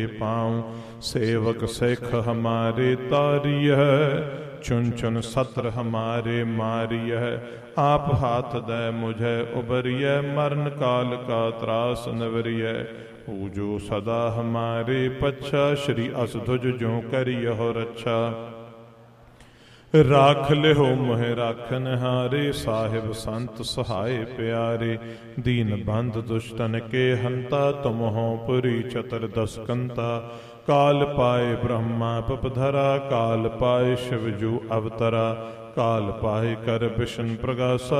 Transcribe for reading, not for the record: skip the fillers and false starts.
पाऊँ। सेवक सिख हमारे तारिय है, चुन चुन सत्र हमारे मारिय है। आप हाथ दे मुझे उबरिय, मरण काल का त्रास नवरिय। पूजो सदा हमारे पच्छा, श्री असधुज जो करियो रक्षा। राख लिहो मोह राखन हारे, साहिब संत सहाय प्यारे। दीन बंध दुष्टन के हंता, तुम हो पुरी चतुर्दश कंता। काल पाए ब्रह्मा पपधरा, काल पाए शिवजू अवतरा। काल पाए कर विष्णु प्रगासा,